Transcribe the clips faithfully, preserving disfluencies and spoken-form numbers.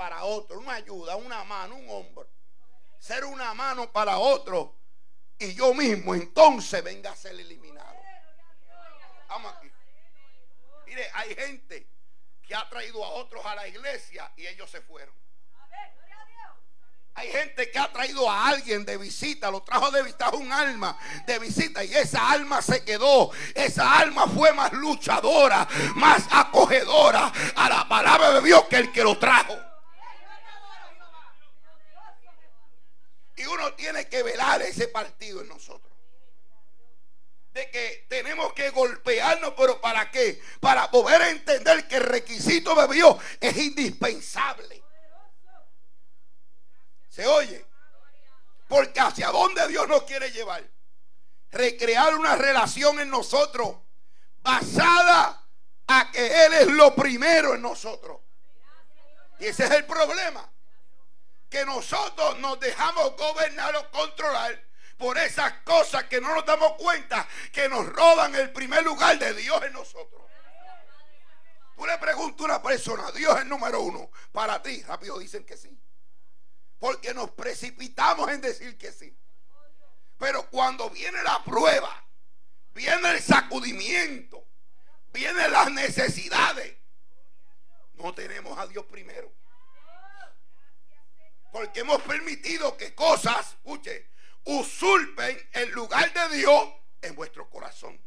para otro, una ayuda, una mano, un hombro. Ser una mano para otro y yo mismo entonces venga a ser eliminado. Vamos aquí. Mire, hay gente que ha traído a otros a la iglesia y ellos se fueron. Hay gente que ha traído a alguien de visita, lo trajo de visita, un alma de visita, y esa alma se quedó. Esa alma fue más luchadora, más acogedora a la palabra de Dios que el que lo trajo. Y uno tiene que velar ese partido en nosotros. De que tenemos que golpearnos, pero ¿para qué? Para poder entender que el requisito de Dios es indispensable. ¿Se oye? Porque hacia dónde Dios nos quiere llevar. Recrear una relación en nosotros basada a que Él es lo primero en nosotros. Y ese es el problema. Que nosotros nos dejamos gobernar o controlar por esas cosas que no nos damos cuenta que nos roban el primer lugar de Dios en nosotros. Tú le preguntas a una persona, Dios es el número uno para ti, rápido dicen que sí. Porque nos precipitamos en decir que sí. Pero cuando viene la prueba, viene el sacudimiento, vienen las necesidades, no tenemos a Dios primero. Porque hemos permitido que cosas, escuche, usurpen el lugar de Dios en vuestro corazón.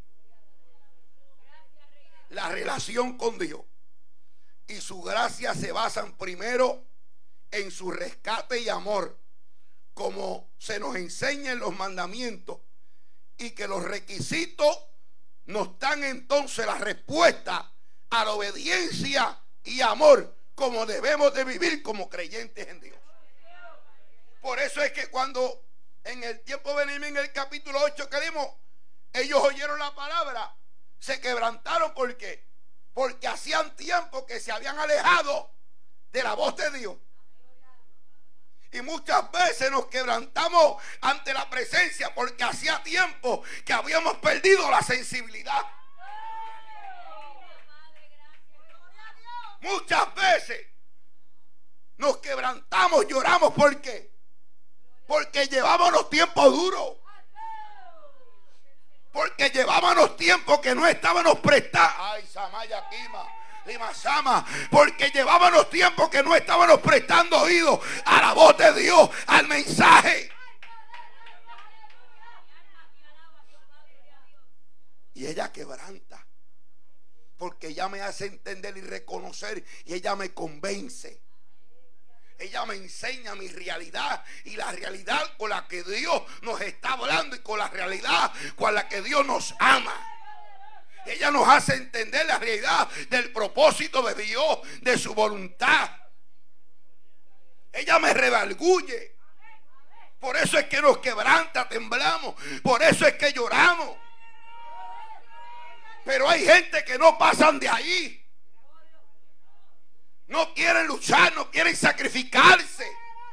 La relación con Dios y su gracia se basan primero en su rescate y amor, como se nos enseña en los mandamientos, y que los requisitos nos dan entonces la respuesta a la obediencia y amor como debemos de vivir como creyentes en Dios. Por eso es que cuando en el tiempo de Nehemías, en el capítulo ocho que leímos, ellos oyeron la palabra, se quebrantaron. ¿Por qué? Porque hacían tiempo que se habían alejado de la voz de Dios. Y muchas veces nos quebrantamos ante la presencia porque hacía tiempo que habíamos perdido la sensibilidad. Muchas veces nos quebrantamos, lloramos. ¿Por qué? Porque llevábamos tiempos duros. Porque llevábamos tiempo que no estábamos prestados. Ay, Samaya Kima. Porque llevábamos tiempo que no estábamos prestando oído a la voz de Dios, al mensaje. Y ella quebranta, porque ella me hace entender y reconocer, y ella me convence. Ella me enseña mi realidad y la realidad con la que Dios nos está hablando y con la realidad con la que Dios nos ama. Ella nos hace entender la realidad del propósito de Dios, de su voluntad. Ella me redarguye. Por eso es que nos quebranta, temblamos. Por eso es que lloramos. Pero hay gente que no pasan de ahí. No quieren luchar, no quieren sacrificarse.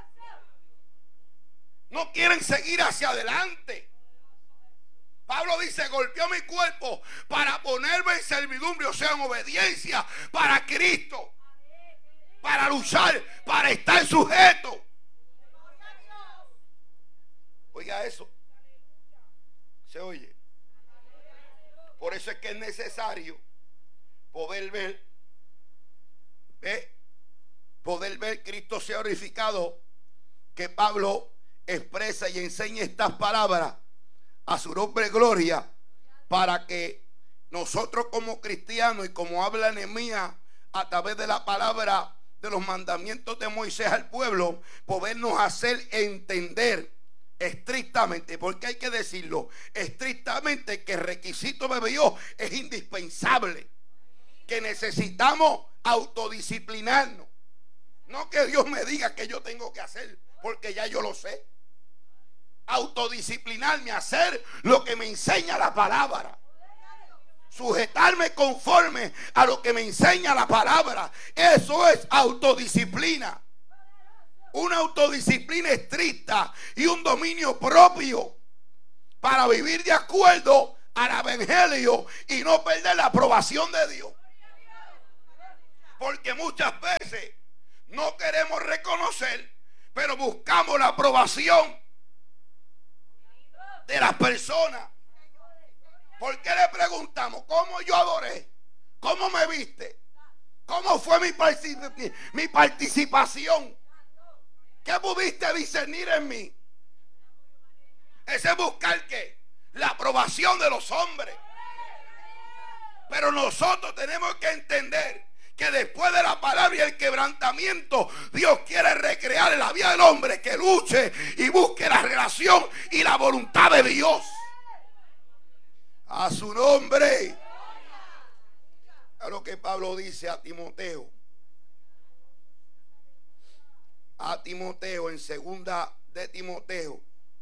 No quieren seguir hacia adelante. Pablo dice, golpeó mi cuerpo para ponerme en servidumbre, o sea, en obediencia para Cristo. Para luchar, para estar sujeto. Oiga eso. ¿Se oye? Por eso es que es necesario poder ver, ¿ve? Poder ver Cristo sea glorificado, que Pablo expresa y enseña estas palabras a su nombre gloria, para que nosotros como cristianos y como habla Nehemías a través de la palabra de los mandamientos de Moisés al pueblo, podernos hacer entender estrictamente, porque hay que decirlo estrictamente, que el requisito de Dios es indispensable, que necesitamos autodisciplinarnos. No que Dios me diga que yo tengo que hacer, porque ya yo lo sé. Autodisciplinarme a hacer lo que me enseña la palabra. Sujetarme conforme a lo que me enseña la palabra. Eso es autodisciplina. Una autodisciplina estricta y un dominio propio para vivir de acuerdo al evangelio y no perder la aprobación de Dios. Porque muchas veces no queremos reconocer, pero buscamos la aprobación de las personas. ¿Por qué le preguntamos cómo yo adoré? ¿Cómo me viste? ¿Cómo fue mi, particip- mi participación? ¿Qué pudiste discernir en mí? Ese es buscar ¿qué? La aprobación de los hombres. Pero nosotros tenemos que entender que después de la palabra y el quebrantamiento, Dios quiere recrear en la vida del hombre que luche y busque la relación y la voluntad de Dios. A su nombre. A lo que Pablo dice a Timoteo. A Timoteo en segunda de Timoteo.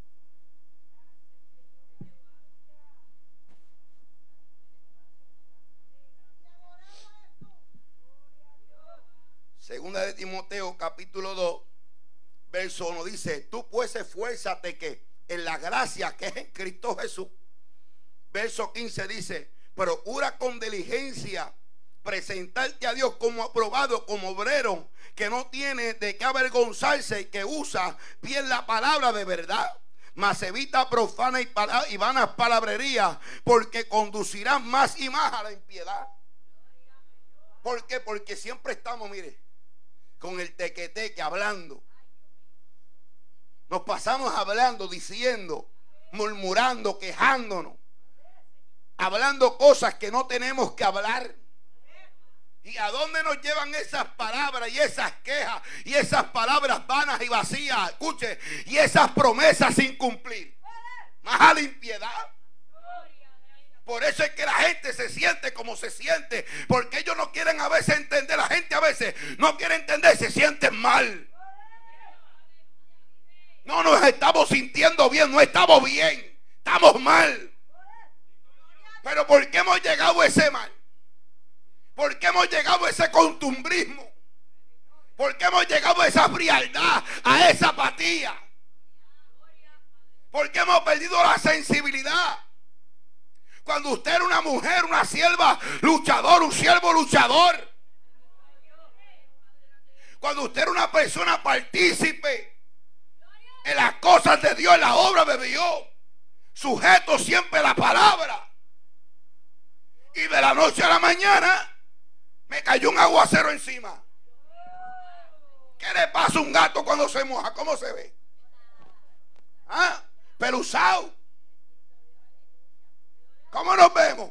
Segunda de Timoteo capítulo dos verso uno dice: tú pues esfuérzate que en la gracia que es en Cristo Jesús. Verso quince dice: procura con diligencia presentarte a Dios como aprobado, como obrero que no tiene de qué avergonzarse y que usa bien la palabra de verdad, mas evita profana y, para, y vanas palabrerías, porque conducirán más y más a la impiedad. ¿Por qué? Porque siempre estamos, mire, con el tequeteque hablando. Nos pasamos hablando, diciendo, murmurando, quejándonos, hablando cosas que no tenemos que hablar. ¿Y a dónde nos llevan esas palabras y esas quejas y esas palabras vanas y vacías? Escuche, y esas promesas sin cumplir. Más a la impiedad. Por eso es que la gente se siente como se siente, porque ellos no quieren a veces entender. La gente a veces no quiere entender, se sienten mal. No nos estamos sintiendo bien, no estamos bien, estamos mal. Pero ¿por qué hemos llegado a ese mal? ¿Por qué hemos llegado a ese costumbrismo? ¿Por qué hemos llegado a esa frialdad, a esa apatía? ¿Por qué hemos perdido la sensibilidad? Cuando usted era una mujer, una sierva luchador, un siervo luchador. Cuando usted era una persona partícipe en las cosas de Dios, en la obra de Dios, sujeto siempre a la palabra. Y de la noche a la mañana me cayó un aguacero encima. ¿Qué le pasa a un gato cuando se moja? ¿Cómo se ve? ¿Ah? Peluzado. ¿Cómo nos vemos?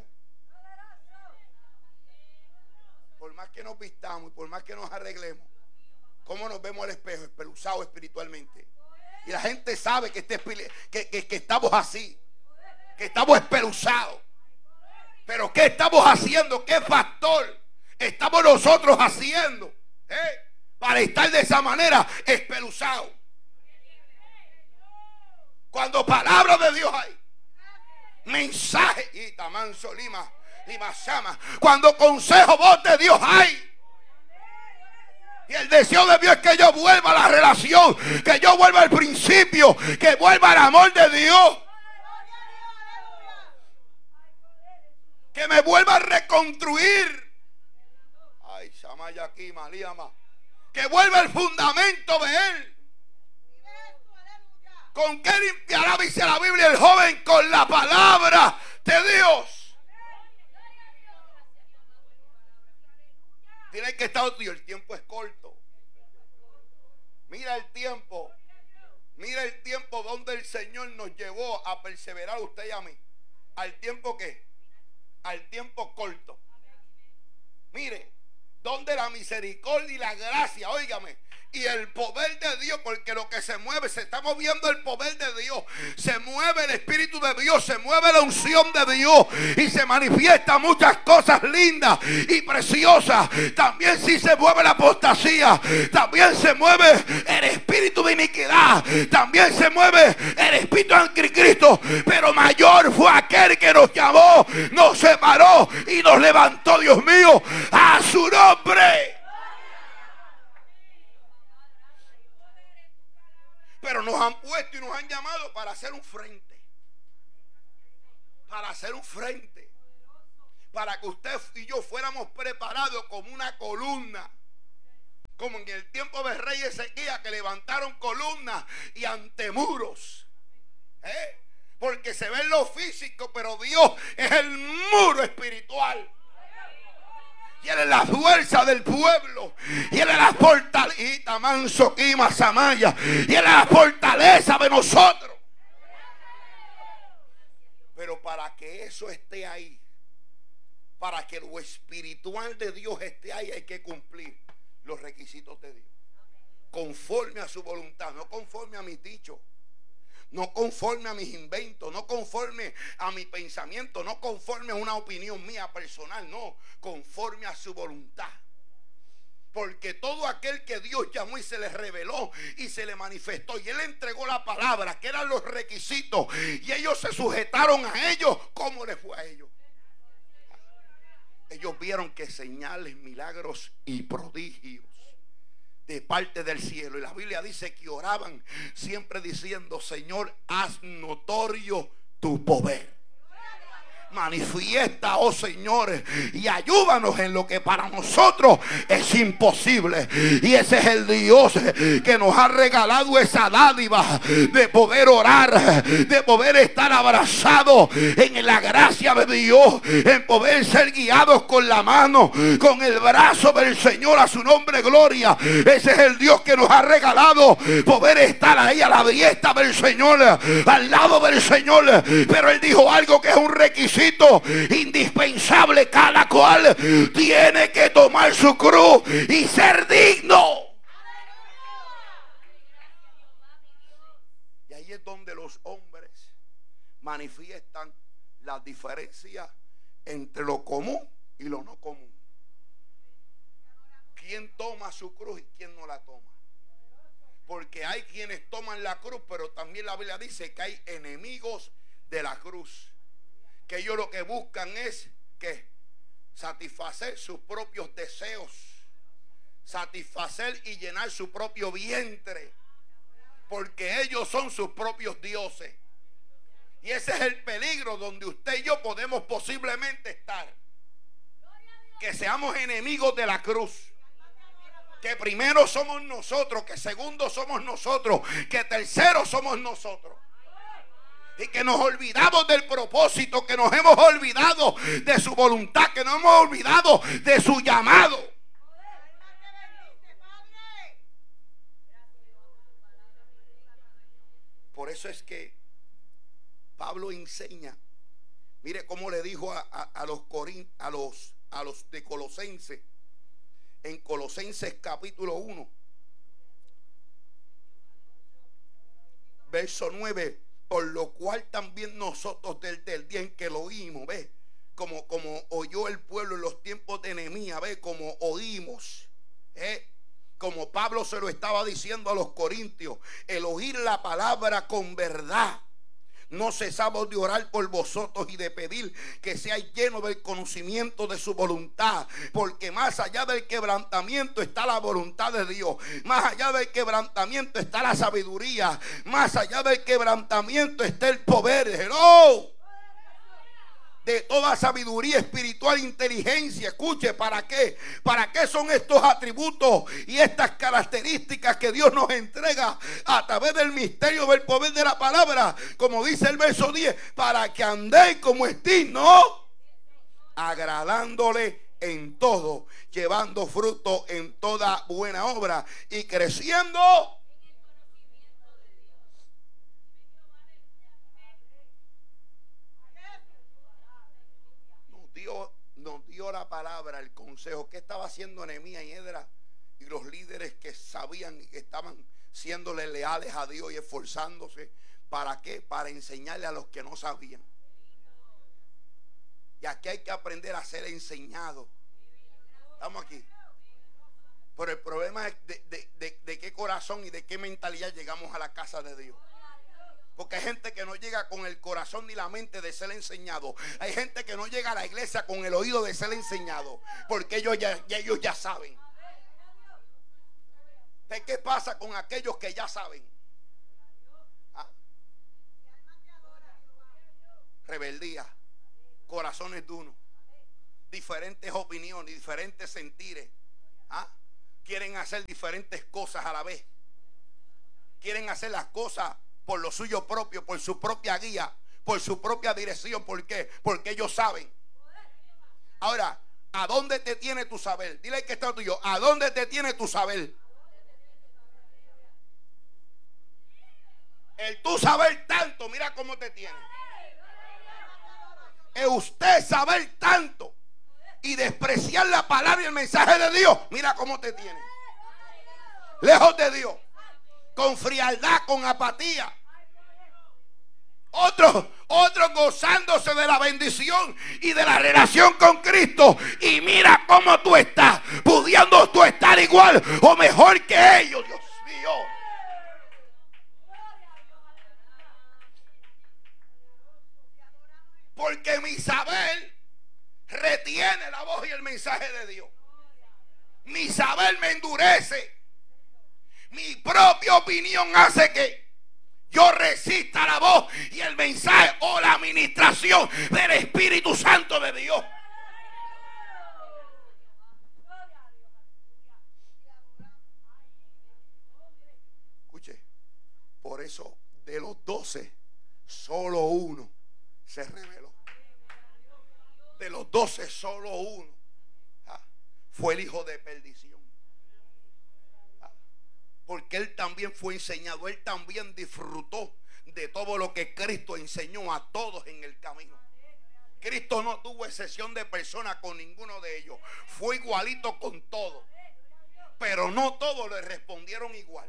Por más que nos vistamos y por más que nos arreglemos, ¿cómo nos vemos al espejo? Espeluzado espiritualmente. Y la gente sabe que, este, que, que, que estamos así, que estamos espeluzados. Pero ¿qué estamos haciendo? ¿Qué factor estamos nosotros haciendo? ¿Eh? Para estar de esa manera espeluzados. Cuando palabra de Dios hay, mensaje y tamanso lima y masama, cuando consejo voz de Dios hay, y el deseo de Dios es que yo vuelva a la relación, que yo vuelva al principio, que vuelva al amor de Dios, que me vuelva a reconstruir. Ay, Shamaya aquí, Malíama, que vuelva el fundamento de Él. ¿Con qué limpiará, dice la Biblia, el joven? Con la palabra de Dios. Tiene que estar, tío, el tiempo es corto. Mira el tiempo. Mira el tiempo donde el Señor nos llevó a perseverar, usted y a mí. ¿Al tiempo qué? Al tiempo corto. Mire, donde la misericordia y la gracia, óigame, y el poder de Dios, porque lo que se mueve, se está moviendo el poder de Dios, se mueve el Espíritu de Dios, se mueve la unción de Dios y se manifiesta muchas cosas lindas y preciosas. También sí se mueve la apostasía, también se mueve el espíritu de iniquidad, también se mueve el espíritu anticristo, pero mayor fue aquel que nos llamó, nos separó y nos levantó, Dios mío, a su nombre. Pero nos han puesto y nos han llamado para hacer un frente. Para hacer un frente. Para que usted y yo fuéramos preparados como una columna. como en el tiempo del rey Ezequías, que levantaron columnas y antemuros. ¿Eh? Porque se ve en lo físico, pero Dios es el muro espiritual. Y Él es la fuerza del pueblo. Y Él es la fortaleza, manso, quima, samaya. Y Él es la fortaleza de nosotros. Pero para que eso esté ahí, para que lo espiritual de Dios esté ahí, hay que cumplir los requisitos de Dios. Conforme a su voluntad, no conforme a mis dichos. No conforme a mis inventos, no conforme a mi pensamiento, no conforme a una opinión mía personal, no, conforme a su voluntad. Porque todo aquel que Dios llamó y se le reveló y se le manifestó y Él entregó la palabra, que eran los requisitos, y ellos se sujetaron a ellos, ¿cómo les fue a ellos? Ellos vieron que señales, milagros y prodigios de parte del cielo. Y la Biblia dice que oraban siempre diciendo: Señor, haz notorio tu poder. Manifiesta, oh Señor, y ayúdanos en lo que para nosotros es imposible. Y ese es el Dios que nos ha regalado esa dádiva de poder orar, de poder estar abrazados en la gracia de Dios, en poder ser guiados con la mano, con el brazo del Señor. A su nombre gloria. Ese es el Dios que nos ha regalado poder estar ahí a la diestra del Señor, al lado del Señor. Pero Él dijo algo que es un requisito indispensable: cada cual tiene que tomar su cruz y ser digno. Y ahí es donde los hombres manifiestan la diferencia entre lo común y lo no común. ¿Quién toma su cruz y quién no la toma? Porque hay quienes toman la cruz, pero también la Biblia dice que hay enemigos de la cruz, que ellos lo que buscan es que satisfacer sus propios deseos, satisfacer y llenar su propio vientre, porque ellos son sus propios dioses. Y ese es el peligro donde usted y yo podemos posiblemente estar, que seamos enemigos de la cruz, que primero somos nosotros, que segundo somos nosotros, que tercero somos nosotros. Y que nos olvidamos del propósito, que nos hemos olvidado de su voluntad, que nos hemos olvidado de su llamado. Por eso es que Pablo enseña. Mire cómo le dijo a, a, a los corin, a los a los de Colosenses, en Colosenses capítulo uno, verso nueve. Por lo cual también nosotros desde el día en que lo oímos, ¿ves? Como, como oyó el pueblo en los tiempos de Nehemías, ¿ves? Como oímos, ¿eh? Como Pablo se lo estaba diciendo a los corintios, el oír la palabra con verdad. No cesamos de orar por vosotros y de pedir que seáis llenos del conocimiento de su voluntad, porque más allá del quebrantamiento está la voluntad de Dios, más allá del quebrantamiento está la sabiduría, más allá del quebrantamiento está el poder. Hello. De toda sabiduría espiritual, inteligencia. Escuche, ¿para qué? ¿Para qué son estos atributos y estas características que Dios nos entrega a través del misterio del poder de la palabra? Como dice el verso diez, para que andéis como estéis, ¿no? Agradándole en todo, llevando fruto en toda buena obra y creciendo. Dios nos dio la palabra, el consejo. ¿Qué estaba haciendo Nehemías y Esdras y los líderes que sabían y que estaban siéndole leales a Dios y esforzándose? ¿Para qué? Para enseñarle a los que no sabían. Y aquí hay que aprender a ser enseñado. Estamos aquí. Pero el problema es de, de, de, de qué corazón y de qué mentalidad llegamos a la casa de Dios. Porque hay gente que no llega con el corazón ni la mente de ser enseñado. Hay gente que no llega a la iglesia con el oído de ser enseñado, porque ellos ya, ya, ellos ya saben. ¿De qué pasa con aquellos que ya saben? ¿Ah? Rebeldía, corazones duros, diferentes opiniones, diferentes sentires. ¿Ah? quieren hacer diferentes cosas a la vez. Quieren hacer las cosas por lo suyo propio, por su propia guía, por su propia dirección. ¿Por qué? Porque ellos saben. Ahora, ¿a dónde te tiene tu saber? Dile que está tuyo. ¿A dónde te tiene tu saber? El tú saber tanto, mira cómo te tiene. Es usted saber tanto y despreciar la palabra y el mensaje de Dios. Mira cómo te tiene. Lejos de Dios. Con frialdad, con apatía. Otros, otros gozándose de la bendición y de la relación con Cristo. Y mira cómo tú estás, pudiendo tú estar igual o mejor que ellos. Dios mío. Porque mi saber retiene la voz y el mensaje de Dios. Mi saber me endurece. Mi propia opinión hace que yo resista la voz y el mensaje o la administración del Espíritu Santo de Dios. Escuche, por eso de los doce, solo uno se reveló. De los doce, solo uno ah, fue el hijo de perdición. Ah, porque él también fue enseñado, él también disfrutó de todo lo que Cristo enseñó a todos en el camino. Cristo no tuvo excepción de persona con ninguno de ellos. Fue igualito con todos. Pero no todos le respondieron igual.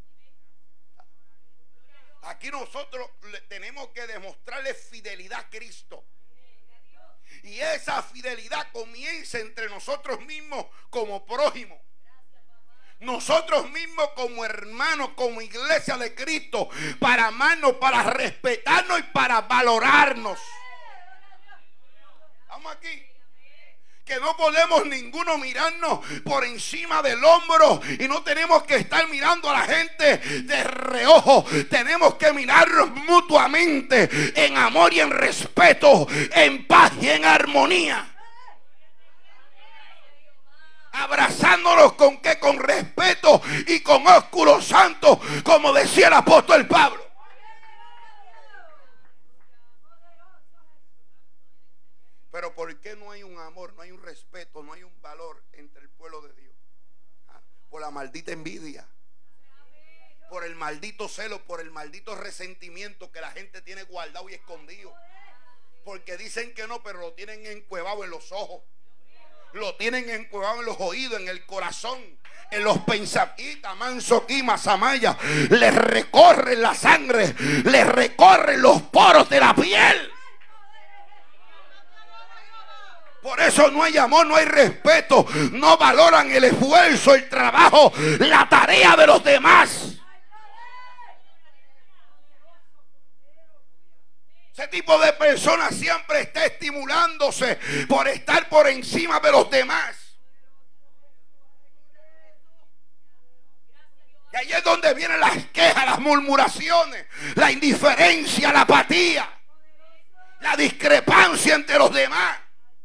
Aquí nosotros tenemos que demostrarle fidelidad a Cristo. Y esa fidelidad comienza entre nosotros mismos como prójimos. Nosotros mismos como hermanos, como iglesia de Cristo, para amarnos, para respetarnos y para valorarnos. Estamos aquí. Que no podemos ninguno mirarnos por encima del hombro y no tenemos que estar mirando a la gente de reojo. Tenemos que mirarnos mutuamente en amor y en respeto, en paz y en armonía. Abrazándonos con qué, con respeto y con ósculo santo, como decía el apóstol Pablo. Pero ¿por qué no hay un amor, no hay un respeto, no hay un valor entre el pueblo de Dios? ¿Ah? Por la maldita envidia, por el maldito celo, por el maldito resentimiento que la gente tiene guardado y escondido. Porque dicen que no, pero lo tienen encuevado en los ojos, lo tienen encuevado en los oídos, en el corazón, en los pensamientos. Manso Quima Samaya, les recorren la sangre, les recorren los poros de la piel. Por eso no hay amor, no hay respeto, no valoran el esfuerzo, el trabajo, la tarea de los demás. Ese tipo de personas siempre está estimulándose por estar por encima de los demás. Y ahí es donde vienen las quejas, las murmuraciones, la indiferencia, la apatía, la discrepancia entre los demás.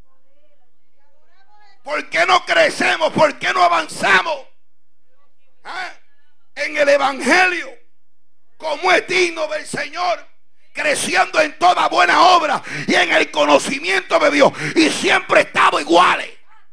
¿Por qué no crecemos? ¿Por qué no avanzamos? ¿Ah? En el Evangelio, como es digno del Señor, creciendo en toda buena obra y en el conocimiento de Dios, y siempre estamos iguales,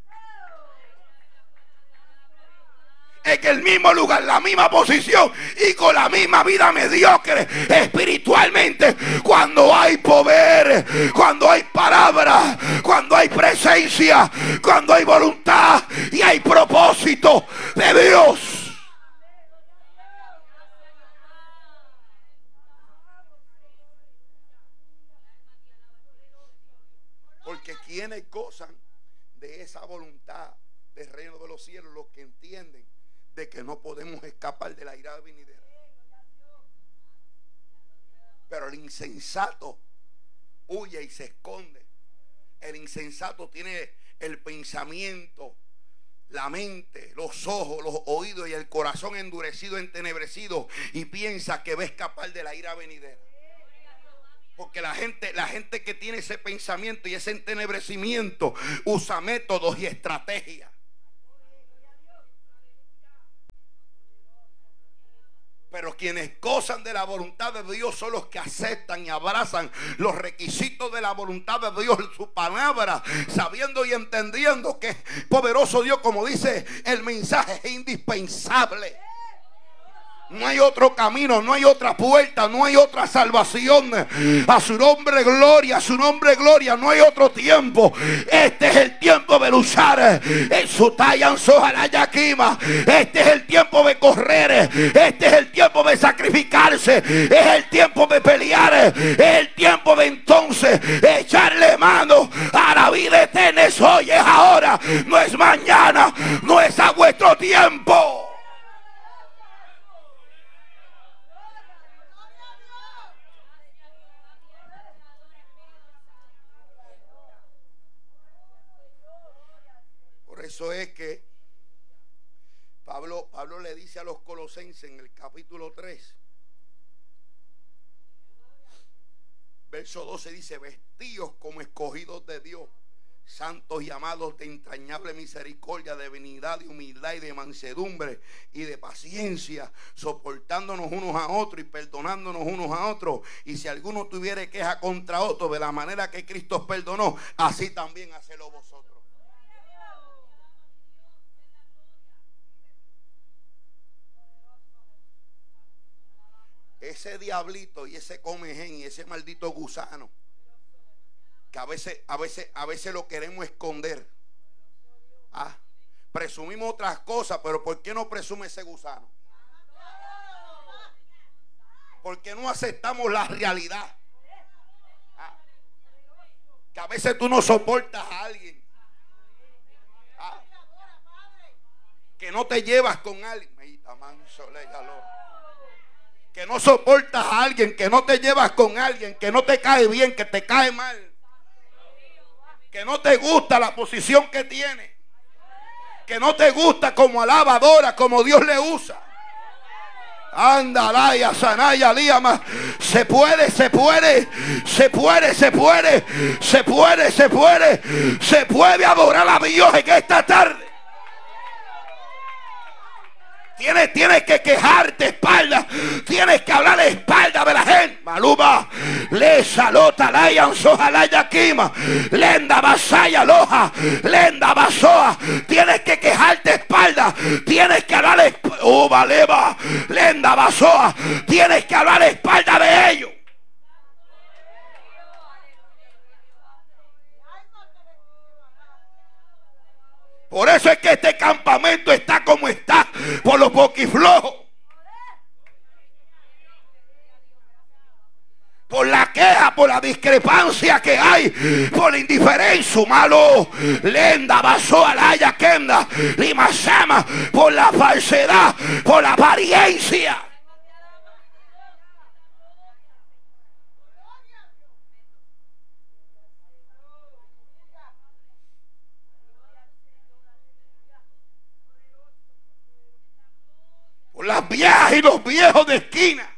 en el mismo lugar, la misma posición y con la misma vida mediocre espiritualmente. Cuando hay poder, cuando hay palabra, cuando hay presencia, cuando hay voluntad y hay propósito de Dios. Porque quienes gozan de esa voluntad del reino de los cielos, los que entienden de que no podemos escapar de la ira venidera. Pero el insensato huye y se esconde. El insensato tiene el pensamiento, la mente, los ojos, los oídos y el corazón endurecido, entenebrecido, y piensa que va a escapar de la ira venidera. Porque la gente, la gente que tiene ese pensamiento y ese entenebrecimiento usa métodos y estrategias. Pero quienes gozan de la voluntad de Dios son los que aceptan y abrazan los requisitos de la voluntad de Dios en su palabra, sabiendo y entendiendo que poderoso Dios, como dice el mensaje, es indispensable. No hay otro camino, no hay otra puerta, no hay otra salvación. A su nombre gloria, a su nombre gloria, no hay otro tiempo. Este es el tiempo de luchar en su talla, en su Yaquima. Este es el tiempo de correr. Este es el tiempo de sacrificarse. Es el tiempo de pelear. Es el tiempo de entonces echarle mano a la vida eterna. Es hoy, es ahora, no es mañana, no es a vuestro tiempo. Por eso es que Pablo, Pablo le dice a los colosenses en el capítulo tres, verso doce, dice: vestíos como escogidos de Dios, santos y amados, de entrañable misericordia, de benignidad, de humildad y de mansedumbre y de paciencia, soportándonos unos a otros y perdonándonos unos a otros. Y si alguno tuviere queja contra otro, de la manera que Cristo os perdonó, así también hacedlo vosotros. Ese diablito y ese comején y ese maldito gusano que a veces, a veces, a veces lo queremos esconder. Ah, presumimos otras cosas, pero ¿por qué no presume ese gusano? ¿Por qué no aceptamos la realidad? Ah, que a veces tú no soportas a alguien. Ah, que no te llevas con alguien. Que no soportas a alguien, que no te llevas con alguien, que no te cae bien, que te cae mal, que no te gusta la posición que tiene, que no te gusta como alabadora, como Dios le usa. Andalaya, sanaya, liama. Se puede, se puede, se puede, se puede, se puede, se puede, se puede adorar a Dios en esta tarde. Tienes, tienes que quejarte espalda. Tienes que hablar de espalda de la gente. Maluma. Le salota layan soja la yaquima. Lenda basaya loja. Lenda basoa. Tienes que quejarte espalda. Tienes que hablar espalda. Oh, valeva. Lenda basoa. Tienes que hablar espalda de ellos. Por eso es que este campamento está como está, por los boquiflojos, por la queja, por la discrepancia que hay, por la indiferencia, malo, lenda, vaso, alaya, kenda, limasama, por la falsedad, por la apariencia. Por las viejas y los viejos de esquina,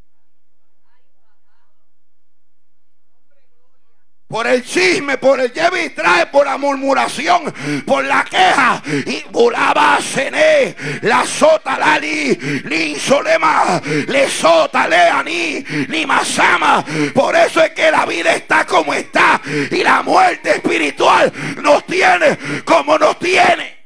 por el chisme, por el lleve y trae, por la murmuración, por la queja. Y buraba cené, la sota lali, ni solema, le sota leani, ni masama. Por eso es que la vida está como está y la muerte espiritual nos tiene como nos tiene.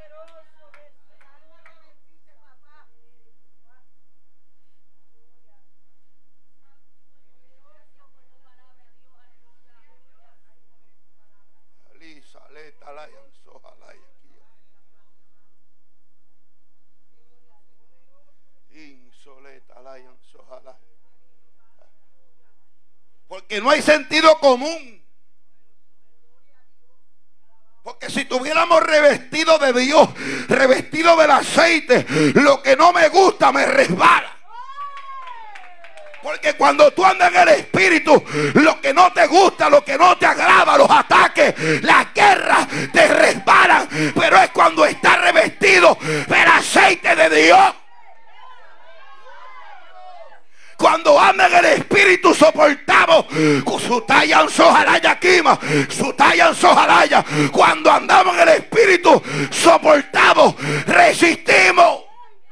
Porque no hay sentido común. Porque si tuviéramos revestido de Dios, revestido del aceite, lo que no me gusta me resbala. Porque cuando tú andas en el Espíritu, lo que no te gusta, lo que no te agrada, los ataques, las guerras te resbalan. Pero es cuando estás revestido del aceite de Dios. Cuando andan en el Espíritu soportamos. Su talla en sojalaya quima. Su talla en sojalaya. Cuando andamos en el Espíritu soportamos. Resistimos.